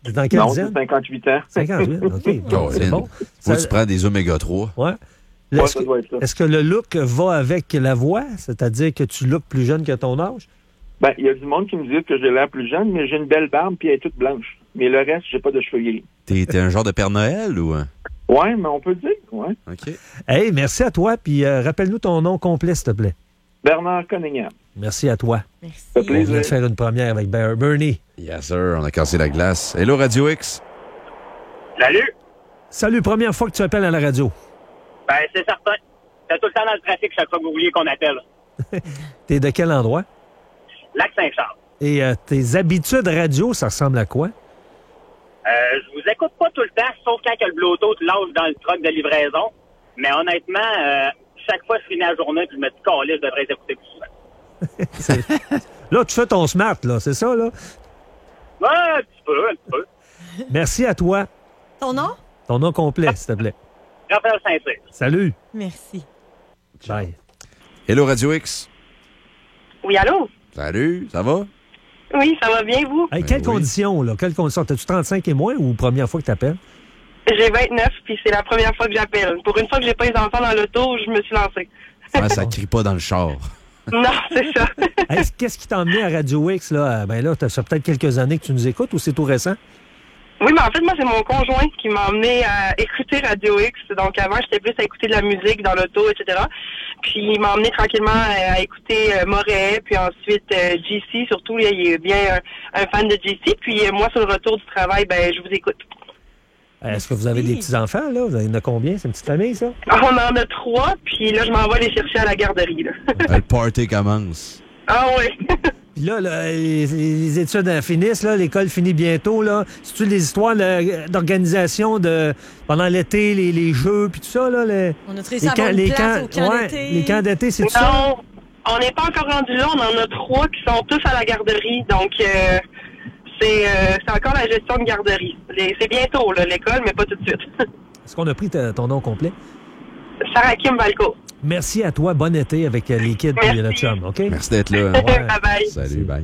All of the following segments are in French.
Dans quelle Non, dizaine? c'est 58 ans. 58, OK. Oh, C'est bon. Faut que tu prends des oméga 3. Ouais. Ouais, Est-ce ça doit être ça. est-ce que le look va avec la voix? C'est-à-dire que tu looks plus jeune que ton âge? Ben, il y a du monde qui me dit que j'ai l'air plus jeune, mais j'ai une belle barbe puis elle est toute blanche. Mais le reste, j'ai pas de cheveux gris. T'es un genre de Père Noël ou... Ouais, mais on peut le dire, ouais. OK. Hey, merci à toi, puis rappelle-nous ton nom complet, s'il te plaît. Bernard Cunningham. Merci à toi. Merci. Ça fait On vient de plaisir. faire une première avec Bernie. Yes, sir. On a cassé la glace. Hello, Radio X. Salut! Salut, première fois que tu appelles à la radio. Ben, c'est certain. C'est tout le temps dans le trafic chaque fois que vous vouliez qu'on appelle. T'es de quel endroit? Lac-Saint-Charles. Et tes habitudes radio, ça ressemble à quoi? Je vous écoute pas tout le temps, sauf quand que le Bluetooth lâche dans le truck de livraison. Mais honnêtement, chaque fois que je finis la journée, puis je me dis, calé, je devrais les écouter plus souvent. Là, tu fais ton smart, là, c'est ça, là? Ouais, un petit peu. Merci à toi. Ton nom? Ton nom complet, s'il te plaît. Raphaël Saint-Cyr. Salut. Merci. Bye. Hello, Radio X. Oui, allô? Salut, ça va? Oui, ça va bien, vous? Hey, Ben quelles oui. conditions, là? Quelles conditions? T'as-tu 35 et moins ou première fois que tu appelles? J'ai 29, puis c'est la première fois que j'appelle. Pour une fois que j'ai pas les enfants dans l'auto, je me suis lancée. Ouais, ça crie pas dans le char. Non, c'est ça. Hey, qu'est-ce qui t'a emmené à Radio X, là? Ben là, ça fait peut-être quelques années que tu nous écoutes ou c'est tout récent? Oui, mais en fait, moi, c'est mon conjoint qui m'a emmené à écouter Radio X. Donc, avant, j'étais plus à écouter de la musique dans l'auto, etc. Puis, il m'a emmené tranquillement à écouter Moret, puis ensuite JC. Surtout, là, il est bien un fan de JC. Puis, moi, sur le retour du travail, ben, je vous écoute. Est-ce que vous avez des petits-enfants, là? Vous en avez combien? C'est une petite famille, ça? On en a 3, puis là, je m'en vais les chercher à la garderie, là. Le party commence. Ah oui. Puis là, les études finissent, là, l'école finit bientôt, là. C'est-tu des histoires d'organisation pendant l'été, les jeux, puis tout ça, là? On a tressé avoir une place au camp d'été. Les camps d'été, c'est tout ça? Non, on n'est pas encore rendu là. On en a 3 qui sont tous à la garderie. Donc, c'est encore la gestion de garderie. C'est bientôt, là, l'école, mais pas tout de suite. Est-ce qu'on a pris ton nom complet? Sarah Kim Valco. Merci à toi. Bon été avec les kids et Merci. notre chum, OK? Merci d'être là. Ouais. Bye-bye. Salut, bye.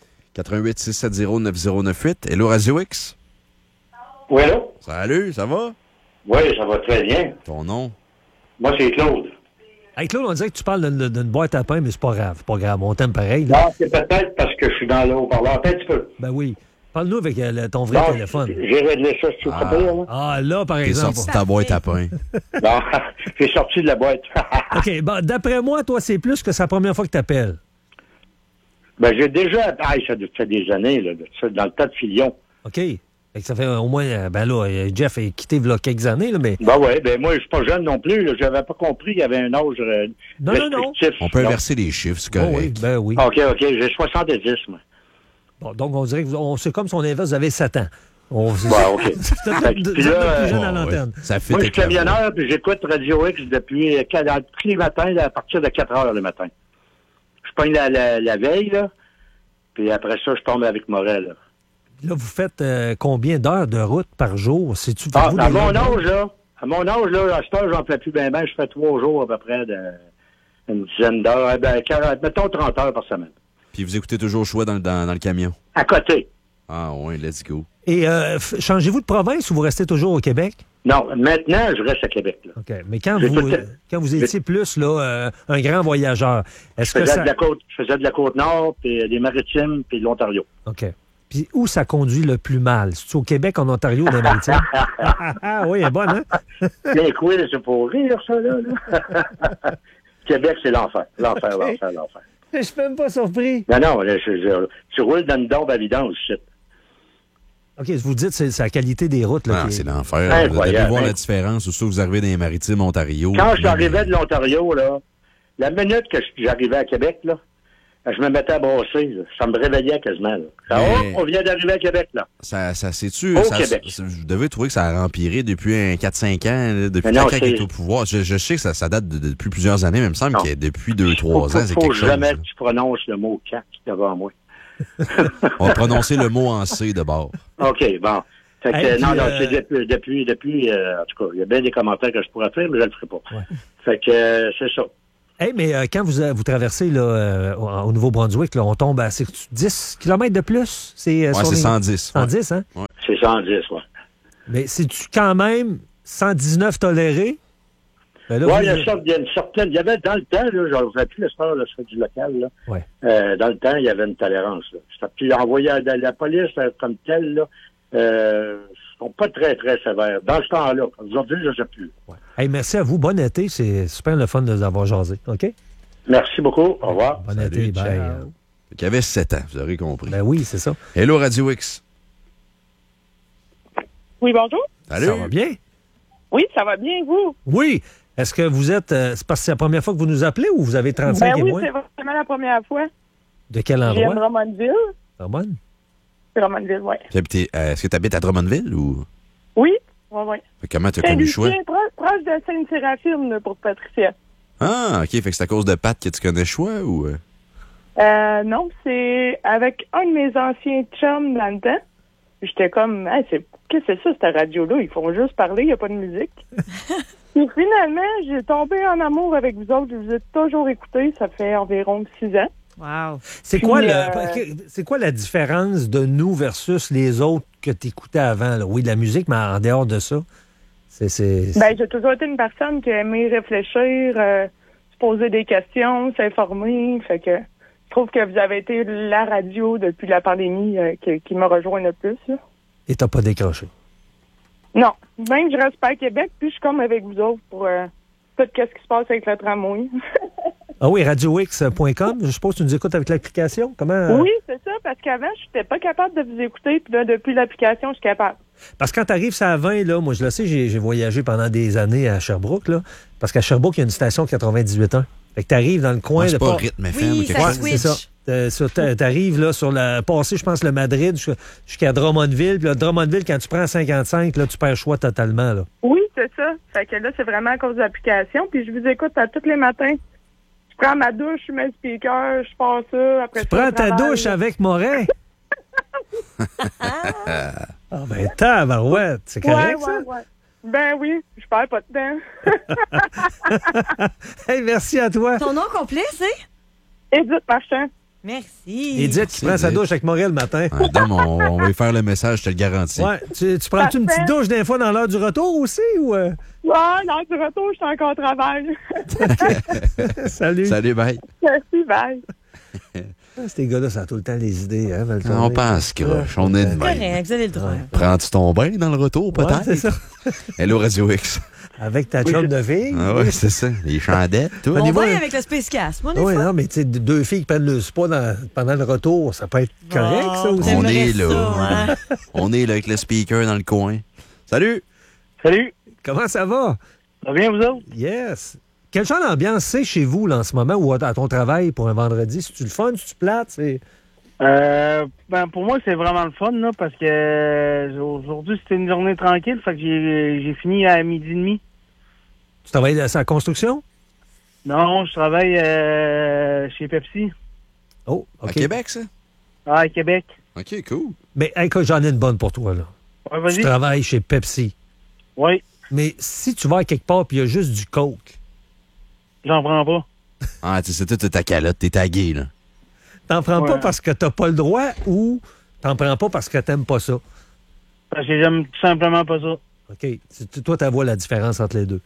88 670 9098. Hello, Radio X. Oui, allô? Salut, ça va? Oui, ça va très bien. Ton nom? Moi, c'est Claude. Hey, Claude, on dirait que tu parles d'une boîte à pain, mais c'est pas grave. C'est pas grave. On t'aime pareil, là. Non, c'est peut-être parce que je suis dans le haut-parleur. Un petit peu. Ben oui. Parle-nous avec ton vrai Non, téléphone. j'ai réglé ça, c'est pas pire, là. Ah, là, par T'es exemple. sorti de ta boîte à pain. Non, j'ai sorti de la boîte. OK, bon, d'après moi, toi, c'est plus que c'est la première fois que tu appelles. Ben, j'ai déjà... Ah, ça fait des années, là, dans le tas de Filion. OK. Fait que ça fait au moins... Ben là, Jeff est quitté il y a quelques années, là, mais... Ben oui, ben moi, je suis pas jeune non plus. Là. J'avais pas compris qu'il y avait un âge Non. restrictif. On peut Non. inverser les chiffres, c'est Oh, oui, correct. ben oui. OK, j'ai 70, moi. Bon, donc, on dirait que c'est comme si on inverse, vous avez 7 ans. Bon, OK. Vous êtes Puis le là, plus jeune à Oh, l'antenne. ouais. Ça fait Moi, je suis camionneur, puis j'écoute Radio X depuis tous les matins, là, à partir de 4 heures le matin. Je pogne la veille, là, puis après ça, je tombe avec Morel. Là. Là, vous faites combien d'heures de route par jour? C'est-tu Ah, vous, à des mon longues- âge, là, à cette heure, j'en fais plus bien, je fais 3 jours à peu près, une dizaine d'heures, mettons 30 heures par semaine. Puis vous écoutez toujours Choix dans le camion. À côté. Ah ouais, let's go. Et changez-vous de province ou vous restez toujours au Québec? Non, maintenant, je reste à Québec, là. OK. Mais quand J'ai vous étiez plus là, un grand voyageur, est-ce Je que faisais, ça... je faisais de la Côte-Nord, puis des Maritimes, puis de l'Ontario. OK. Puis où ça conduit le plus mal? C'est-tu au Québec, en Ontario, dans les Maritimes? Ah oui, elle est bonne, hein? Bien quoi, c'est pour rire, ça, là? Québec, c'est l'enfer. L'enfer. Je suis même pas surpris. Non, là, tu roules dans une dombe à vidange, shit. OK, vous dites c'est la qualité des routes. Là, Ah, qui est- c'est l'enfer. Incroyable, Vous devez voir hein. la différence. Surtout que vous arrivez dans les Maritimes, Ontario. Quand j'arrivais de l'Ontario, là, la minute que j'arrivais à Québec, là, je me mettais à brasser. Là. Ça me réveillait quasiment. Là. Mais- On vient d'arriver à Québec, là. Ça c'est-tu... Au ça- Québec. Vous devez trouver que ça a empiré depuis 4-5 ans, là, depuis Mais non, quand il est c'est- au pouvoir. Je sais que ça date depuis plusieurs années, mais il me semble Non. que depuis 2-3 ans, c'est Faut quelque chose. jamais là. que tu prononces le mot « cac » devant moi. On va prononcer le mot en C de bord. OK, bon. Fait que, Hey, non, puis, c'est depuis, en tout cas, il y a bien des commentaires que je pourrais faire, mais je ne le ferai pas. Ouais. Fait que, c'est ça. Hey, mais quand vous traversez là, au Nouveau-Brunswick, là, on tombe à 10 km de plus? Ouais, c'est 110. 110, hein? C'est 110, ouais. Mais c'est-tu quand même 119 toléré? Ben là, Oui, il y a une certaine... Il y avait dans le temps, là, je ne sais plus l'histoire là, du local, là. Ouais. Dans le temps, il y avait une tolérance. Là. Puis envoyé à la police comme telle, là, sont pas très, très sévères. Dans ce temps-là. Aujourd'hui, je ne sais plus. Ouais. Hey, merci à vous. Bon été. C'est super le fun de vous avoir jasé. OK? Merci beaucoup. Au revoir. Bon été. Bye. Il avait 7 ans, vous aurez compris. Ben oui, c'est ça. Hello, Radio X. Oui, bonjour. Salut. Ça va bien? Oui, ça va bien, vous? Oui. Est-ce que vous êtes... c'est parce que c'est la première fois que vous nous appelez ou vous avez 35 et oui, moins? c'est vraiment la première fois. De quel Je viens de endroit? Drummondville. Drummond? Drummondville, oui. Est-ce que tu habites à Drummondville ou... Oui, oui. Comment tu as connu le choix? Proche de Sainte-Séraphine, là, pour Patricia. Ah, OK. Fait que c'est à cause de Pat que tu connais le choix ou... Non, c'est avec un de mes anciens chums dans le temps. J'étais comme, hey, qu'est-ce que c'est ça, cette radio-là? Ils font juste parler, il n'y a pas de musique. Et finalement, j'ai tombé en amour avec vous autres. Je vous ai toujours écouté. Ça fait environ 6 ans. Wow. C'est quoi, c'est quoi la différence de nous versus les autres que tu écoutais avant? Là? Oui, de la musique, mais en dehors de ça, j'ai toujours été une personne qui aimait réfléchir, se poser des questions, s'informer. Fait que je trouve que vous avez été la radio depuis la pandémie qui m'a rejoint le plus. Là. Et t'as pas décroché? Non. Même je reste pas à Québec, puis je suis comme avec vous autres pour tout ce qui se passe avec le tramway. Ah oui, radiox.com. Je suppose que tu nous écoutes avec l'application. Comment? Oui, c'est ça, parce qu'avant, je n'étais pas capable de vous écouter, puis là, depuis l'application, je suis capable. Parce que quand tu arrives ça à 20, là, moi, je le sais, j'ai voyagé pendant des années à Sherbrooke, là, parce qu'à Sherbrooke, il y a une station 98.1. Fait que tu arrives dans le coin de... C'est pas Rythme FM ou quelque chose. C'est ça. Tu arrives là, sur la passée, je pense, le Madrid jusqu'à Drummondville. Puis là, Drummondville, quand tu prends 55, là, tu perds le choix totalement. Là. Oui, c'est ça. Fait que là, c'est vraiment à cause de l'application. Puis je vous écoute à tous les matins. Je prends ma douche, je mets le speaker, je passe ça. Après tu prends ta douche avec Moret? Ah ben, tabarouette, c'est correct, ça? Ouais. Ben oui, je perds pas de temps. Hey, merci à toi. Ton nom complet, c'est? Edith Marchand. Merci. Edith qui prend sa douche avec Moret le matin. Dom, on va lui faire le message, je te le garantis. Ouais. Tu prends-tu une petite douche des fois dans l'heure du retour aussi? Ou Ouais, l'heure du retour, je suis encore au travail. Salut. Salut, bye. Merci, bye. Ces gars-là, ça a tout le temps les idées. Hein, on pense croche, on est de même. Correct, vous avez le droit. Prends-tu ton bain dans le retour, peut-être? Ouais, c'est ça. Hello, Radio X. Avec ta chum de fille. Ah oui, c'est ça. Les chandelles, tout. On va avec le Space Cast. Moi, oui, non, mais tu sais, deux filles qui prennent le spa pendant le retour, ça peut être correct, ça aussi. On est là. Ça, hein? On est là avec le speaker dans le coin. Salut! Salut! Comment ça va? Ça va bien, vous autres? Yes! Quel genre d'ambiance c'est chez vous, là, en ce moment, ou à ton travail pour un vendredi? C'est-tu le fun? C'est-tu plate? Pour moi, c'est vraiment le fun, là, parce que aujourd'hui, c'était une journée tranquille, fait que j'ai fini à 12h30. Tu travailles à la construction? Non, je travaille chez Pepsi. Oh, OK. À Québec, ça? Ah, à Québec. OK, cool. Mais écoute, j'en ai une bonne pour toi, là. Ouais, vas-y. Tu travailles chez Pepsi. Oui. Mais si tu vas à quelque part et il y a juste du coke... J'en prends pas. Ah, tu sais, toute ta calotte, t'es tagué, là. T'en prends pas parce que t'as pas le droit ou t'en prends pas parce que t'aimes pas ça? Parce que j'aime tout simplement pas ça. OK. Toi, t'as vois la différence entre les deux.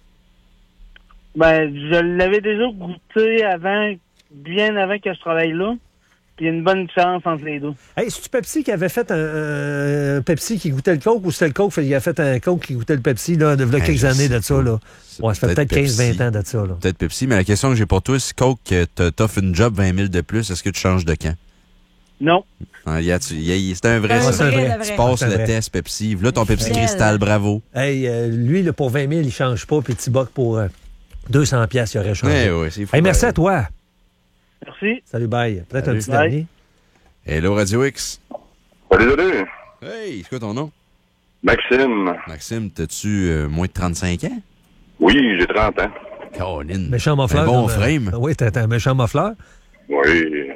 Ben, je l'avais déjà goûté bien avant que je travaille là. Puis il y a une bonne différence entre les deux. Hey, c'est-tu Pepsi qui avait fait un Pepsi qui goûtait le Coke ou c'était le Coke qui a fait un Coke qui goûtait le Pepsi là, de quelques années de ça? Là. Ouais, ça fait peut-être 15-20 ans de ça. Là. Peut-être Pepsi, mais la question que j'ai pour toi, si Coke t'offre une job 20 000 de plus, est-ce que tu changes de camp? Non. Ah, c'est un vrai, ça. C'est un vrai. Tu passes le test Pepsi. Là, ton Pepsi Cristal, bravo. Hey, lui, là, pour 20 000, il change pas, puis Tiboc pour 200 $, il aurait changé. Ouais, c'est fou. Hey, merci à toi. Merci. Salut, bye. Peut-être un petit dernier. Hello, Radio X. Salut. Hey, c'est quoi ton nom? Maxime. Maxime, t'as-tu moins de 35 ans? Oui, j'ai 30 ans. Caroline. Méchant moffleur. Un bon frame. Oui, t'es un méchant moffleur. Oui.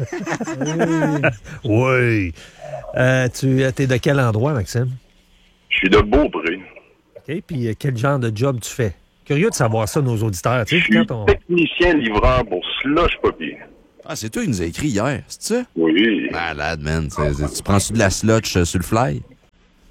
Oui. Tu es de quel endroit, Maxime? Je suis de Beaupré. OK. Puis quel genre de job tu fais? Curieux de savoir ça, nos auditeurs. Je suis technicien livreur pour Slush Poppy. Ah, c'est toi qui nous as écrit hier, c'est ça? Oui. Malade, man. Tu prends-tu de la slotch sur le fly?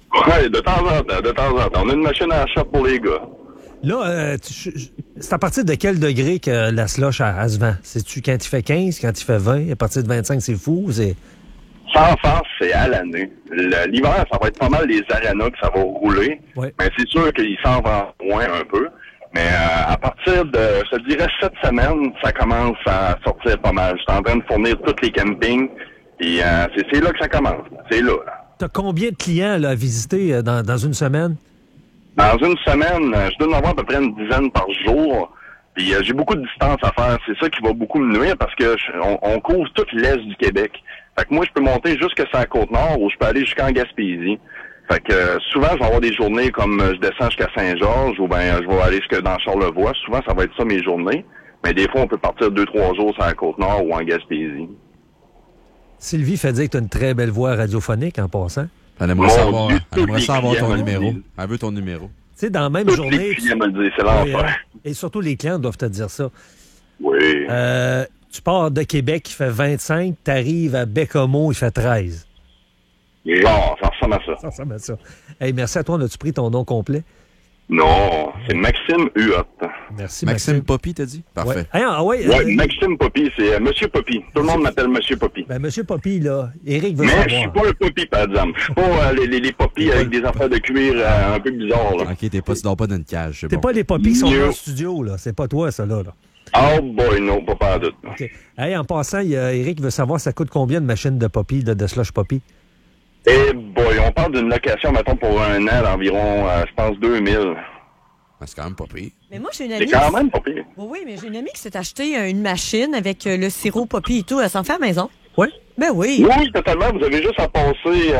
Ouais, de temps en temps. On a une machine à shop pour les gars. Là, c'est à partir de quel degré que la slush elle se vend? C'est-tu quand il fait 15, quand il fait 20? À partir de 25, c'est fou? Sans farce, c'est à l'année. L'hiver, ça va être pas mal les arénas que ça va rouler. Ouais. Mais c'est sûr qu'il s'en vend moins un peu. Mais à partir de, je te dirais, 7 semaines, ça commence à sortir pas mal. Je suis en train de fournir tous les campings. Et c'est là que ça commence. C'est là. T'as combien de clients là, à visiter dans une semaine? Dans une semaine, je dois en avoir à peu près une dizaine par jour. Puis j'ai beaucoup de distance à faire. C'est ça qui va beaucoup me nuire parce que on couvre tout l'est du Québec. Fait que moi, je peux monter jusqu'à la Côte-Nord ou je peux aller jusqu'en Gaspésie. Fait que souvent, je vais avoir des journées comme je descends jusqu'à Saint-Georges ou ben je vais aller jusqu'à dans Charlevoix. Souvent, ça va être ça mes journées. Mais des fois, on peut partir 2-3 jours sur la Côte-Nord ou en Gaspésie. Sylvie fait dire que tu as une très belle voix radiophonique en passant. Elle aimerait savoir ton numéro. Elle veut ton numéro. Tu sais, dans la même Toutes journée... les clients me le disent, c'est l'enfer. Et surtout, les clients doivent te dire ça. Oui. Tu pars de Québec, il fait 25, tu arrives à Bécomo, il fait 13. Bon, ça ressemble à ça. Ça ressemble à ça. Hey, merci à toi. As-tu pris ton nom complet? Non, c'est Maxime Huot. Merci, Maxime Poppy, t'as dit? Parfait. Ouais. Maxime Poppy, c'est Monsieur Poppy. Tout le monde m'appelle Monsieur Poppy. Ben, Monsieur Poppy, là, Éric veut savoir. Mais je suis pas un Poppy, par exemple. Je suis pas les Poppy avec des affaires de cuir tu peu bizarres, là. OK, tu dors pas dans une cage, c'est T'es bon. pas les Poppy qui sont dans le studio, là. C'est pas toi, ça, là. Oh boy, non, pas de doute. OK. Hey, en passant, Éric veut savoir ça coûte combien de machines de Poppy, de slush Poppy? Eh boy, on parle d'une location, mettons, pour un an d'environ, je pense, 2000. C'est quand même pas pire. Mais moi, j'ai une amie. C'est quand même pas pire. Oui, mais j'ai une amie qui s'est acheté une machine avec le sirop Poppy et tout. Elle s'en fait à la maison. Oui? Ben oui. Oui, totalement. Vous avez juste à passer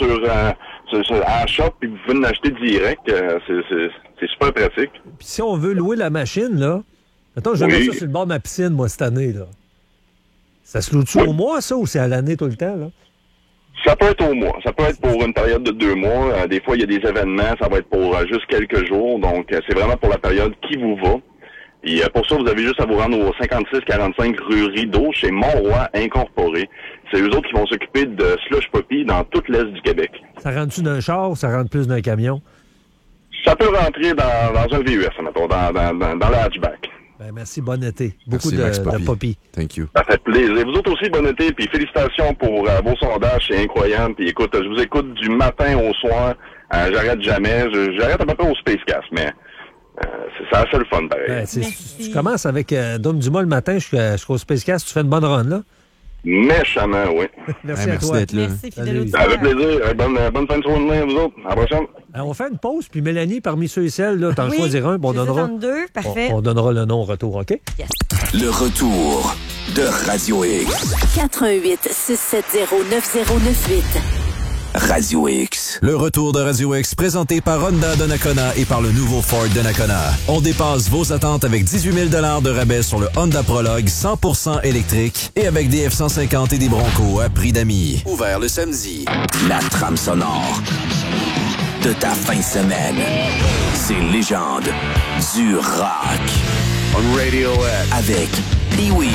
sur la shop et vous pouvez l'acheter direct. C'est super pratique. Puis si on veut louer la machine, là, attends, je vais mettre ça sur le bord de ma piscine, moi, cette année, là. Ça se loue-tu au mois, ça, ou c'est à l'année tout le temps, là? Ça peut être au mois. Ça peut être pour une période de 2 mois. Des fois, il y a des événements. Ça va être pour juste quelques jours. Donc, c'est vraiment pour la période qui vous va. Et pour ça, vous avez juste à vous rendre au 5645 rue Rideau, chez Mont-Roy Incorporé. C'est eux autres qui vont s'occuper de slush Poppy dans tout l'est du Québec. Ça rentre-tu d'un char ou ça rentre plus d'un camion? Ça peut rentrer dans un VUS, mettons, dans le hatchback. Ben, merci, bon été. Beaucoup Merci, de Poppy. Thank you. Ça fait plaisir. Vous autres aussi, bon été, puis félicitations pour vos sondages, c'est incroyable. Puis écoute, je vous écoute du matin au soir, j'arrête jamais. J'arrête à peu près au Spacecast, mais c'est assez le fun, pareil. Ben, tu commences avec Dom Dumas le matin jusqu'au Spacecast, tu fais une bonne run, là? Méchamment, oui. Merci à toi. d'être là. Merci, fidèle Ça fait plaisir. Bonne fin de journée à vous autres. À la prochaine. On fait une pause, puis Mélanie, parmi ceux et celles, là, t'en choisir un, puis on donnera... 32, parfait. On donnera le nom au retour, OK? Yes. Le retour de Radio X. 88 670 9098. Radio X. Le retour de Radio X présenté par Honda de Nakona et par le nouveau Ford de Nakona. On dépasse vos attentes avec 18 000 $ de rabais sur le Honda Prologue 100% électrique et avec des F-150 et des Broncos à prix d'amis. Ouvert le samedi. La trame sonore de ta fin de semaine. Ces légendes du rock. On Radio X. Avec Pee-Wee.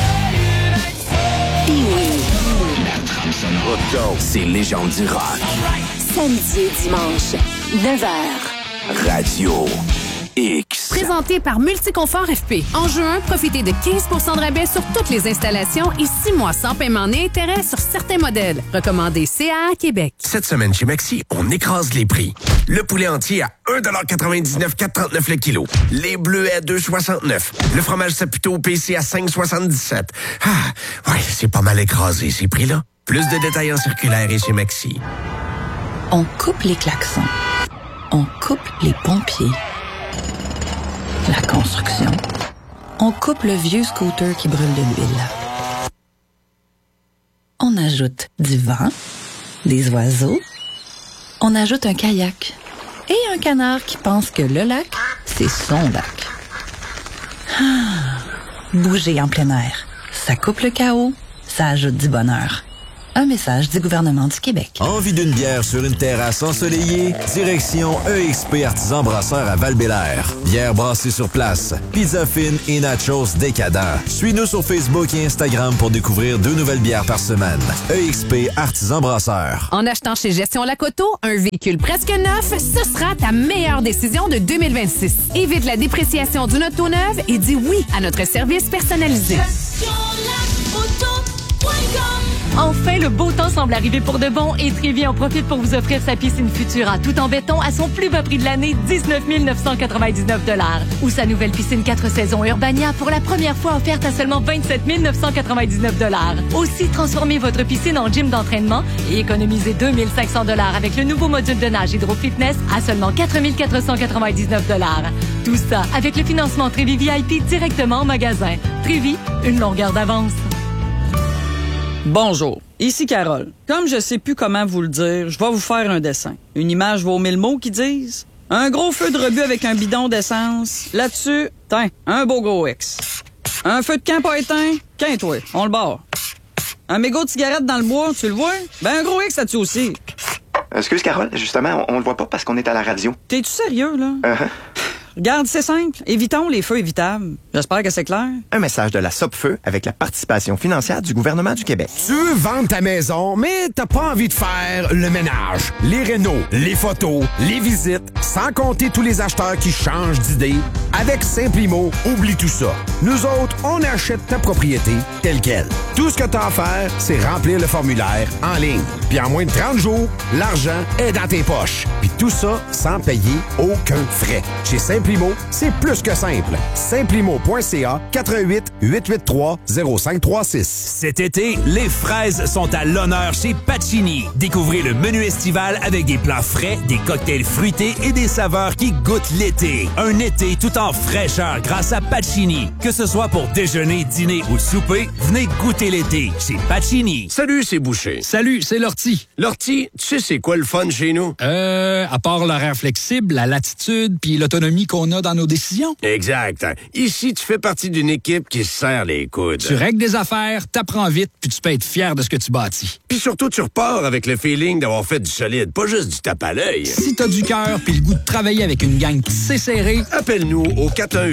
Pee-Wee. Let's go. Ces légendes du rock. Samedi et dimanche, 9h. Radio X. Présenté par Multiconfort FP. En juin, profitez de 15 % de rabais sur toutes les installations et 6 mois sans paiement ni intérêt sur certains modèles. Recommandé CA Québec. Cette semaine chez Maxi, on écrase les prix. Le poulet entier à 1,99 4,39 le kilo. Les bleus à 2,69. Le fromage Saputo PC à 5,77. Ah, ouais, c'est pas mal écrasé ces prix-là. Plus de détails en circulaire et chez Maxi. On coupe les klaxons. On coupe les pompiers. La construction. On coupe le vieux scooter qui brûle de l'huile. On ajoute du vent, des oiseaux. On ajoute un kayak et un canard qui pense que le lac, c'est son lac. Bouger en plein air. Ça coupe le chaos, ça ajoute du bonheur. Un message du gouvernement du Québec. Envie d'une bière sur une terrasse ensoleillée? Direction EXP Artisan Brasseur à Val-Bélair. Bière brassée sur place, pizza fine et nachos décadents. Suis-nous sur Facebook et Instagram pour découvrir 2 nouvelles bières par semaine. EXP Artisan Brasseur. En achetant chez Gestion Lacoto, un véhicule presque neuf, ce sera ta meilleure décision de 2026. Évite la dépréciation d'une auto neuve et dis oui à notre service personnalisé. Enfin, le beau temps semble arriver pour de bon et Trévi en profite pour vous offrir sa piscine Futura tout en béton à son plus bas prix de l'année, 19 999 $. Ou sa nouvelle piscine 4 saisons Urbania pour la première fois offerte à seulement 27 999 $. Aussi, transformez votre piscine en gym d'entraînement et économisez 2 500 $ avec le nouveau module de nage Hydro Fitness à seulement 4 499 $. Tout ça avec le financement Trévi VIP directement en magasin. Trévi, une longueur d'avance. Bonjour, ici Carole. Comme je sais plus comment vous le dire, je vais vous faire un dessin. Une image vaut 1000 mots qui disent. Un gros feu de rebut avec un bidon d'essence. Là-dessus, tiens, un beau gros X. Un feu de camp pas éteint, qu'un-toi, on le barre. Un mégot de cigarette dans le bois, tu le vois? Ben un gros X là-dessus aussi. Excuse Carole, justement, on le voit pas parce qu'on est à la radio. T'es-tu sérieux, là? Regarde, c'est simple. Évitons les feux évitables. J'espère que c'est clair. Un message de la Sopfeu avec la participation financière du gouvernement du Québec. Tu veux vendre ta maison, mais t'as pas envie de faire le ménage, les rénos, les photos, les visites, sans compter tous les acheteurs qui changent d'idée. Avec Simplimo, oublie tout ça. Nous autres, on achète ta propriété telle quelle. Tout ce que t'as à faire, c'est remplir le formulaire en ligne. Puis en moins de 30 jours, l'argent est dans tes poches. Puis tout ça sans payer aucun frais. Chez Simplimo, c'est plus que simple. Simplimo.ca 88 883 0536. Cet été, les fraises sont à l'honneur chez Pacini. Découvrez le menu estival avec des plats frais, des cocktails fruités et des saveurs qui goûtent l'été. Un été tout en fraîcheur grâce à Pacini. Que ce soit pour déjeuner, dîner ou souper, venez goûter l'été chez Pacini. Salut, c'est Boucher. Salut, c'est Lortie. Lortie, tu sais c'est quoi le fun chez nous? À part l'horaire flexible, la latitude puis l'autonomie qu'on a dans nos décisions. Exact. Ici, tu fais partie d'une équipe qui se serre les coudes. Tu règles des affaires, t'apprends vite, puis tu peux être fier de ce que tu bâtis. Puis surtout, tu repars avec le feeling d'avoir fait du solide, pas juste du tape à l'œil. Si t'as du cœur puis le goût de travailler avec une gang qui sait serrer, appelle-nous au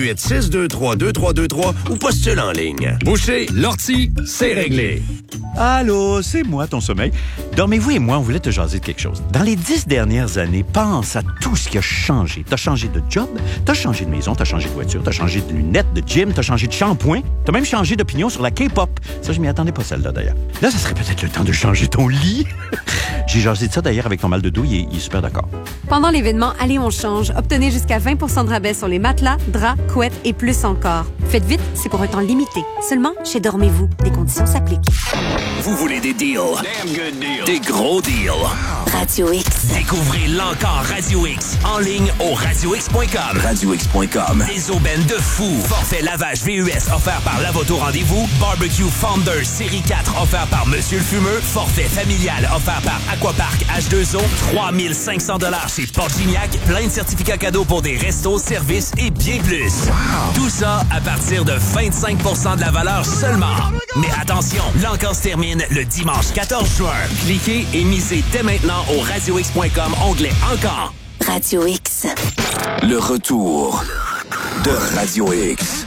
418-623-2323 ou postule en ligne. Boucher, Lortie, c'est réglé. Allô, c'est moi, ton sommeil. Dormez-vous et moi, on voulait te jaser de quelque chose. Dans les 10 dernières années, pense à tout ce qui a changé. T'as changé de job, t'as changé de maison, t'as changé de voiture, t'as changé de lunettes, de gym, t'as changé de shampoing, t'as même changé d'opinion sur la K-pop. Ça, je m'y attendais pas, celle-là, d'ailleurs. Là, ça serait peut-être le temps de changer ton lit. J'ai jasé de ça, d'ailleurs, avec ton mal de dos, il est super d'accord. Pendant l'événement Allez, on change, obtenez jusqu'à 20 % de rabais sur les matelas, draps, couettes et plus encore. Faites vite, c'est pour un temps limité. Seulement chez Dormez-vous. Des conditions s'appliquent. Vous voulez des deals? Damn good deals. Des gros deals. Radio X. Découvrez l'encore Radio X en ligne au radiox.com. Radiox.com. Des aubaines de fou. Forfait lavage VUS offert par Lavoto Rendez-vous. Barbecue Founder Série 4 offert par Monsieur le Fumeux. Forfait familial offert par Aquapark H2O. 3 500 $ chez Port-Gignac. Plein de certificats cadeaux pour des restos, services et bien plus. Tout ça à partir de 25 % de la valeur seulement. Mais attention, l'encore se termine le dimanche 14 juin. Cliquez et misez dès maintenant au radiox.com, onglet Encore. Radio X. Le retour de Radio X.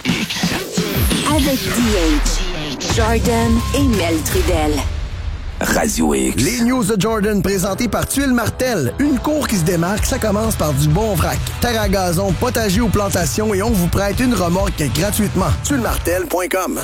Avec DH, Jordan et Mel Trudel. Radio X. Les news de Jordan présentées par Tuile Martel. Une cour qui se démarque, ça commence par du bon vrac. Terre à gazon, potager ou plantation et on vous prête une remorque gratuitement. tuilemartel.com.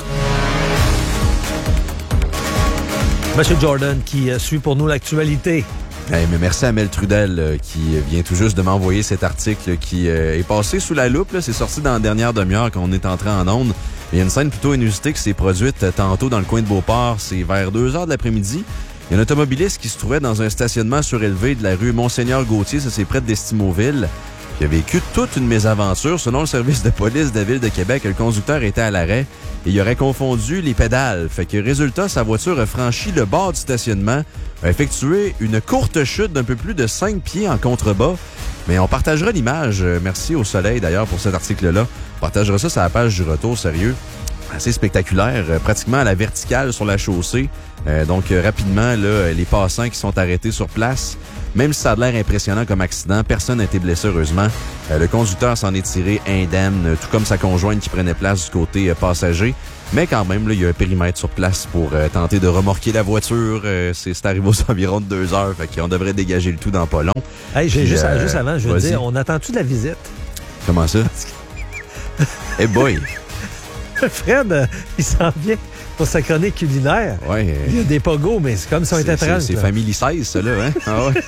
Monsieur Jordan qui suit pour nous l'actualité. Hey, mais merci à Mel Trudel qui vient tout juste de m'envoyer cet article qui est passé sous la loupe. C'est sorti dans la dernière demi-heure quand on est entré en onde. Il y a une scène plutôt inusitée qui s'est produite tantôt dans le coin de Beauport. C'est vers 2h de l'après-midi. Il y a un automobiliste qui se trouvait dans un stationnement surélevé de la rue Monseigneur-Gauthier, ça c'est près d'Estimauville. Il a vécu toute une mésaventure. Selon le service de police de la Ville de Québec, le conducteur était à l'arrêt et il aurait confondu les pédales. Fait que résultat, sa voiture a franchi le bord du stationnement, a effectué une courte chute d'un peu plus de 5 pieds en contrebas. Mais on partagera l'image. Merci au Soleil d'ailleurs pour cet article-là. On partagera ça sur la page du Retour Sérieux. assez spectaculaire, pratiquement à la verticale sur la chaussée. Donc, rapidement, là, les passants qui sont arrêtés sur place, même si ça a l'air impressionnant comme accident, personne n'a été blessé, heureusement. Le conducteur s'en est tiré indemne, tout comme sa conjointe qui prenait place du côté passager. Mais quand même, là, il y a un périmètre sur place pour tenter de remorquer la voiture. C'est arrivé aux environs de 2 heures, fait qu'on devrait dégager le tout dans pas long. Hey, juste avant, je veux dire, on attend-tu de la visite? Comment ça? Hey boy! Fred, il s'en vient pour sa chronique culinaire. Ouais, il y a des pogos, mais c'est comme si on était 30. C'est Family 16, ça, là, hein? Ah ouais,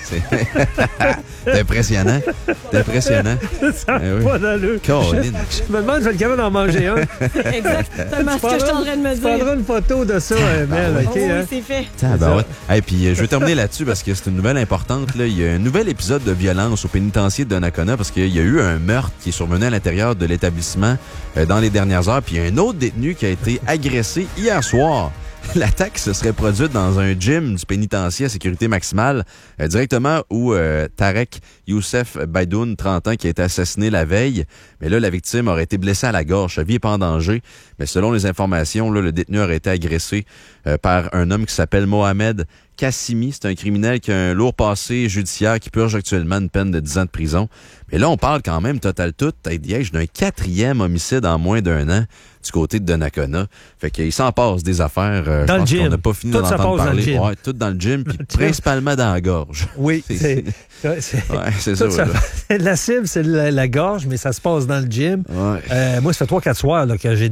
c'est impressionnant. C'est impressionnant. Ça n'a pas d'allure. Je me demande si je vais être capable d'en manger un. Exactement ce que je suis en train de me dire. Tu prendras une photo de ça, Mel, OK? Oui, c'est fait. Et puis, je vais terminer là-dessus parce que c'est une nouvelle importante. Là. Il y a un nouvel épisode de violence au pénitencier de Donnacona parce qu'il y a eu un meurtre qui est survenu à l'intérieur de l'établissement dans les dernières heures. Puis il y a un autre détenu qui a été agressé hier soir. L'attaque se serait produite dans un gym du pénitencier à sécurité maximale, directement où Tarek Youssef Baidoun, 30 ans, qui a été assassiné la veille. Mais là, la victime aurait été blessée à la gorge. Sa vie n'est pas en danger. Mais selon les informations, là, le détenu aurait été agressé par un homme qui s'appelle Mohamed Kassimi. C'est un criminel qui a un lourd passé judiciaire qui purge actuellement une peine de 10 ans de prison. Mais là, on parle quand même, total tout, tête-diège, d'un 4e homicide en moins d'1 an du côté de Donnacona. Fait qu'il s'en passe des affaires. Dans le gym. On n'a pas fini d'en entendre parler. Ouais, tout dans le gym, puis principalement dans la gorge. Oui, c'est ça. La cible, c'est la gorge, mais ça se passe dans le gym. Ouais. Moi, ça fait 3-4 soirs là, que j'ai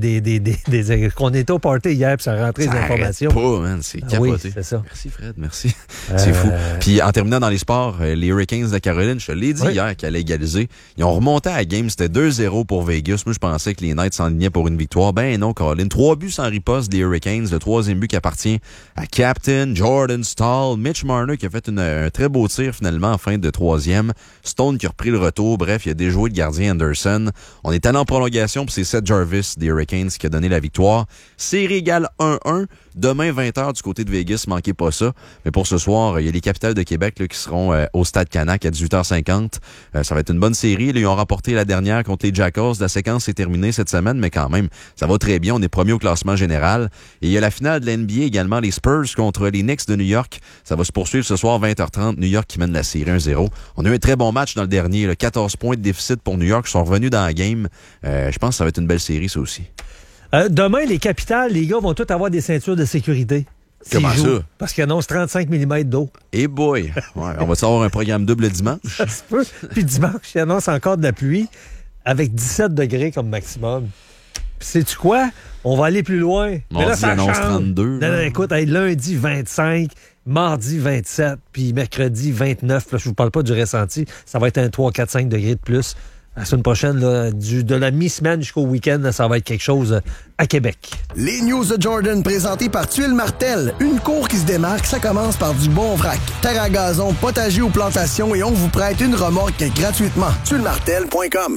qu'on était au party hier, puis ça rentrait des informations. Pas, man, c'est capoté. Oui, c'est ça. Merci, Fred, merci. C'est fou. Puis en terminant dans les sports, les Hurricanes de Caroline, je te l'ai dit hier qu'ils allaient égaliser. Ils ont remonté à la game, c'était 2-0 pour Vegas. Moi, je pensais que les Knights s'enlignaient pour une victoire. Ben non, Caroline. 3 buts sans riposte des Hurricanes. Le 3e but qui appartient à Captain Jordan Stahl. Mitch Marner qui a fait un très beau tir finalement en fin de 3e. Stone qui a repris le retour. Bref, il a déjoué le gardien Anderson. On est allé en prolongation, puis c'est Seth Jarvis des Hurricanes qui a donné la victoire. Série égale 1-1. Demain, 20h, du côté de Vegas, manquez pas ça. Mais pour ce soir, il y a les Capitals de Québec là, qui seront au Stade Canac à 18h50. Ça va être une bonne série. Là, ils ont remporté la dernière contre les Jackals. La séquence est terminée cette semaine, mais quand même, ça va très bien. On est premier au classement général. Et il y a la finale de l'NBA également, les Spurs contre les Knicks de New York. Ça va se poursuivre ce soir, 20h30. New York qui mène la série 1-0. On a eu un très bon match dans le dernier. Là, 14 points de déficit pour New York. Ils sont revenus dans la game. Je pense que ça va être une belle série, ça aussi. Demain, les Capitals, les gars vont tous avoir des ceintures de sécurité. Comment ça? Parce qu'ils annoncent 35 mm d'eau. Eh boy! Ouais, on va savoir un programme double dimanche. Ça se peut. Puis dimanche, ils annoncent encore de la pluie avec 17 degrés comme maximum. Puis sais-tu quoi? On va aller plus loin. Mais là, ça annonce 32. Non, écoute, lundi 25, mardi 27, puis mercredi 29. Là, je vous parle pas du ressenti. Ça va être un 3, 4, 5 degrés de plus. La semaine prochaine, là, de la mi-semaine jusqu'au week-end, là, ça va être quelque chose à Québec. Les news de Jordan présentées par Tuile Martel. Une cour qui se démarque, ça commence par du bon vrac. Terre à gazon, potager ou plantation et on vous prête une remorque gratuitement. TuileMartel.com.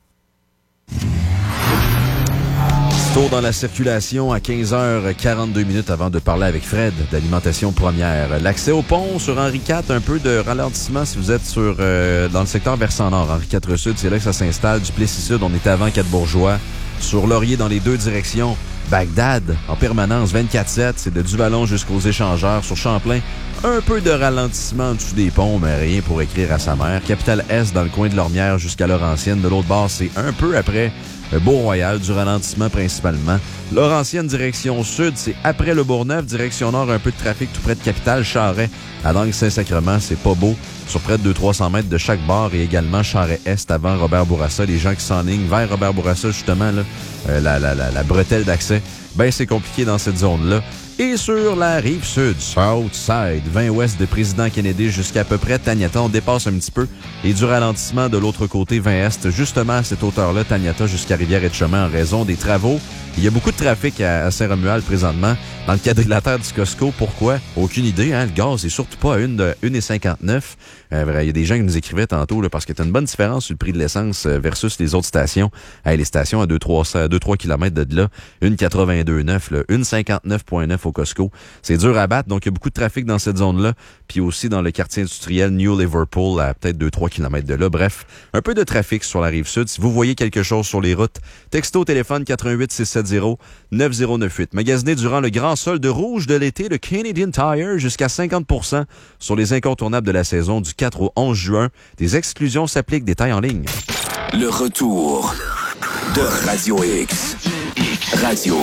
Tour dans la circulation à 15h42 avant de parler avec Fred d'Alimentation Première. L'accès au pont sur Henri IV, un peu de ralentissement si vous êtes dans le secteur versant nord. Henri IV Sud, c'est là que ça s'installe. Du Plessis-Sud, on était avant Quatre-Bourgeois. Sur Laurier, dans les deux directions. Bagdad, en permanence, 24/7. C'est de Duvalon jusqu'aux échangeurs. Sur Champlain, un peu de ralentissement en dessous des ponts, mais rien pour écrire à sa mère. Capitale-Est, dans le coin de Lormière jusqu'à Laurentienne. De l'autre bord, c'est un peu après Beau-Royal, du ralentissement principalement. Laurentienne, direction sud, c'est après le Bourgneuf. Direction nord, un peu de trafic tout près de Capitale. Charret, à Langue-Saint-Sacrement, c'est pas beau. Sur près de 200-300 mètres de chaque bord et également Charret-Est avant Robert-Bourassa. Les gens qui s'enlignent vers Robert-Bourassa, justement, là, la bretelle d'accès, ben c'est compliqué dans cette zone-là. Et sur la rive sud, Southside, 20 ouest de Président Kennedy jusqu'à peu près Taniata, on dépasse un petit peu. Et du ralentissement de l'autre côté, 20 est, justement à cette hauteur-là, Taniata jusqu'à Rivière-et-Chemin en raison des travaux. Il y a beaucoup de trafic à Saint-Romuald présentement, dans le quadrilatère du Costco. Pourquoi? Aucune idée, hein? Le gaz est surtout pas à 1,59. Il y a des gens qui nous écrivaient tantôt, là, parce qu'il y a une bonne différence sur le prix de l'essence versus les autres stations. Les stations à 2-3 km de là, 1,82,9, 1,59,9 au Costco. C'est dur à battre, donc il y a beaucoup de trafic dans cette zone-là. Puis aussi dans le quartier industriel New Liverpool, à peut-être 2-3 km de là. Bref, un peu de trafic sur la rive sud. Si vous voyez quelque chose sur les routes, texto au téléphone 88 670 570-9098. Magasinez durant le grand solde rouge de l'été, le Canadian Tire, jusqu'à 50% sur les incontournables de la saison du 4 au 11 juin. Des exclusions s'appliquent, détails en ligne. Le retour de Radio X. Radio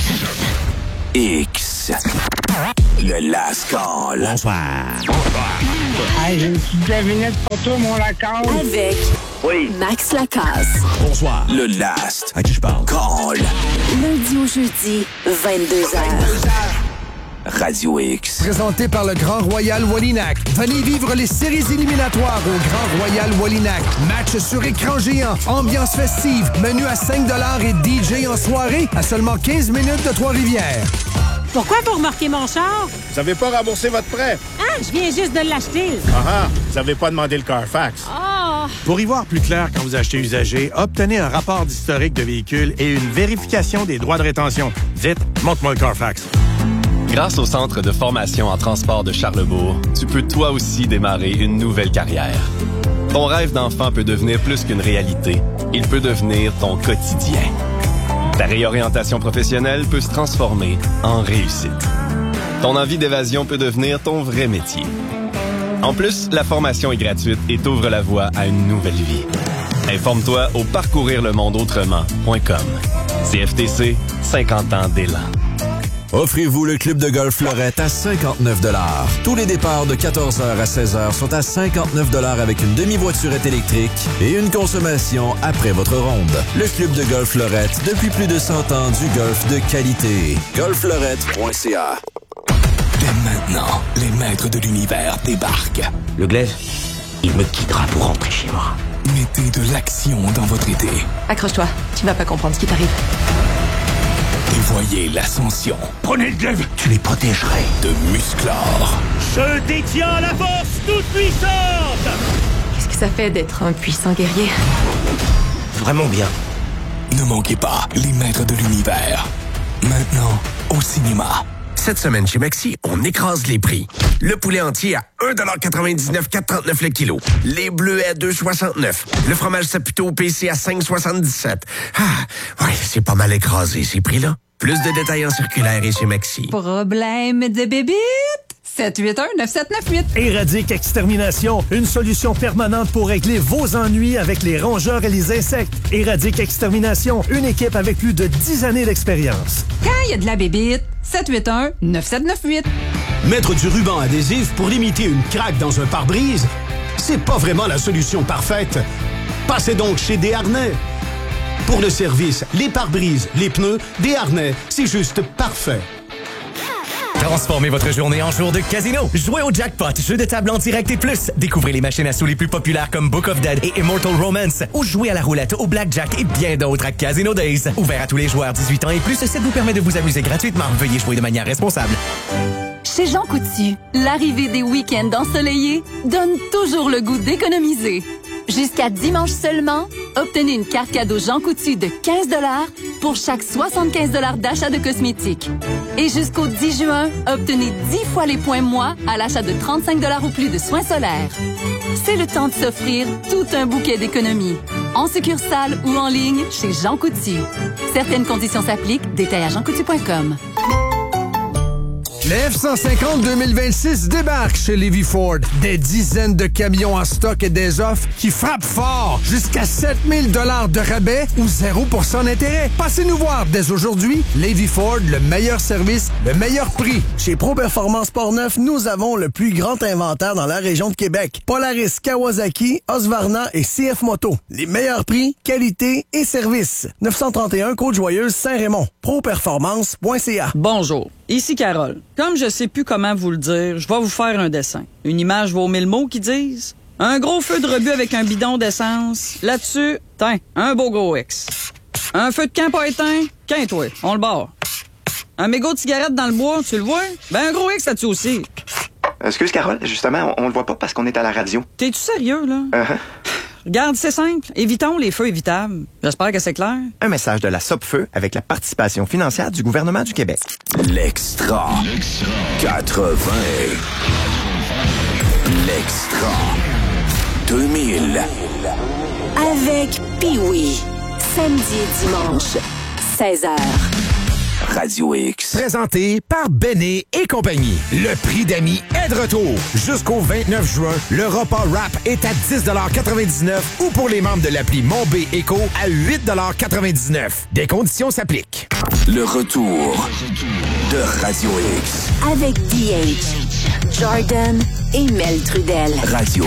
X. Le Last Call. Bonsoir. Hey, j'ai une petite devinette pour toi, mon Lacasse. Avec Max Lacasse. Bonsoir. Le Last. À qui je parle? Call. Lundi au jeudi, 22h. Radio X. Présenté par le Grand Royal Wallinac. Venez vivre les séries éliminatoires au Grand Royal Wallinac. Match sur écran géant, ambiance festive, menu à 5$ et DJ en soirée à seulement 15 minutes de Trois-Rivières. Pourquoi vous remorquez mon char? Vous n'avez pas remboursé votre prêt. Ah, je viens juste de l'acheter. Vous n'avez pas demandé le Carfax. Oh! Pour y voir plus clair quand vous achetez usagé, obtenez un rapport d'historique de véhicule et une vérification des droits de rétention. Vite, montre-moi le Carfax. Grâce au Centre de formation en transport de Charlebourg, tu peux toi aussi démarrer une nouvelle carrière. Ton rêve d'enfant peut devenir plus qu'une réalité. Il peut devenir ton quotidien. Ta réorientation professionnelle peut se transformer en réussite. Ton envie d'évasion peut devenir ton vrai métier. En plus, la formation est gratuite et t'ouvre la voie à une nouvelle vie. Informe-toi au parcourirlemondautrement.com. CFTC, 50 ans d'élan. Offrez-vous le club de golf Lorette à 59 $. Tous les départs de 14h à 16h sont à 59 $ avec une demi-voiturette électrique et une consommation après votre ronde. Le club de golf Lorette, depuis plus de 100 ans, du golf de qualité. golflorette.ca. Dès maintenant, les maîtres de l'univers débarquent. Le glaive, il me quittera pour rentrer chez moi. Mettez de l'action dans votre été. Accroche-toi, tu vas pas comprendre ce qui t'arrive. Et voyez l'ascension. Prenez le glaive, tu les protégerais. De Musclor. Je détiens la force toute puissante. Qu'est-ce que ça fait d'être un puissant guerrier? Vraiment bien. Ne manquez pas les maîtres de l'univers. Maintenant, au cinéma. Cette semaine chez Maxi, on écrase les prix. Le poulet entier à 1,99 4,39 le kilo. Les bleus à 2,69. Le fromage Saputo PC à 5,77. C'est pas mal écrasé, ces prix-là. Plus de détails en circulaire et chez Maxi. Problème de bébite? 781-9798. Éradique Extermination, une solution permanente pour régler vos ennuis avec les rongeurs et les insectes. Éradique Extermination, une équipe avec plus de 10 années d'expérience. Quand il y a de la bébite, 781-9798. Mettre du ruban adhésif pour limiter une craque dans un pare-brise, c'est pas vraiment la solution parfaite. Passez donc chez Desharnais. Pour le service, les pare-brises, les pneus, Desharnais, c'est juste parfait. Transformez votre journée en jour de casino. Jouez au jackpot, jeu de table en direct et plus. Découvrez les machines à sous les plus populaires comme Book of Dead et Immortal Romance. Ou jouez à la roulette, au blackjack et bien d'autres à Casino Days. Ouvert à tous les joueurs 18 ans et plus, ça vous permet de vous amuser gratuitement. Veuillez jouer de manière responsable. Chez Jean Coutu, l'arrivée des week-ends ensoleillés donne toujours le goût d'économiser. Jusqu'à dimanche seulement, obtenez une carte cadeau Jean Coutu de 15 $ pour chaque 75 $ d'achat de cosmétiques. Et jusqu'au 10 juin, obtenez 10 fois les points moi à l'achat de 35 $ ou plus de soins solaires. C'est le temps de s'offrir tout un bouquet d'économies. En succursale ou en ligne chez Jean Coutu. Certaines conditions s'appliquent. Détails à jeancoutu.com. Le F-150 2026 débarque chez Levy Ford. Des dizaines de camions en stock et des offres qui frappent fort. Jusqu'à 7000 $ de rabais ou 0% d'intérêt. Passez nous voir dès aujourd'hui. Levy Ford, le meilleur service, le meilleur prix. Chez Pro Performance Portneuf, nous avons le plus grand inventaire dans la région de Québec. Polaris, Kawasaki, Husqvarna et CF Moto. Les meilleurs prix, qualité et service. 931 Côte-Joyeuse, Saint-Raymond. Properformance.ca. Bonjour, ici Carole. Comme je sais plus comment vous le dire, je vais vous faire un dessin. Une image vaut 1000 mots qui disent un gros feu de rebut avec un bidon d'essence. Là-dessus, un beau gros X. Un feu de camp pas éteint, toi, on le barre. Un mégot de cigarette dans le bois, tu le vois? Un gros X là-dessus aussi. Excuse Carole, justement, on le voit pas parce qu'on est à la radio. T'es-tu sérieux, là? Regarde, c'est simple. Évitons les feux évitables. J'espère que c'est clair. Un message de la Sopfeu avec la participation financière du gouvernement du Québec. L'extra. 80. L'extra. 2000. Avec Pee-Wee. Samedi et dimanche, 16h. Radio X. Présenté par Béné et compagnie. Le prix d'amis est de retour. Jusqu'au 29 juin, le repas rap est à 10,99$ ou pour les membres de l'appli Mon B Éco à 8,99$. Des conditions s'appliquent. Le retour de Radio X. Avec DH, Jordan et Mel Trudel. Radio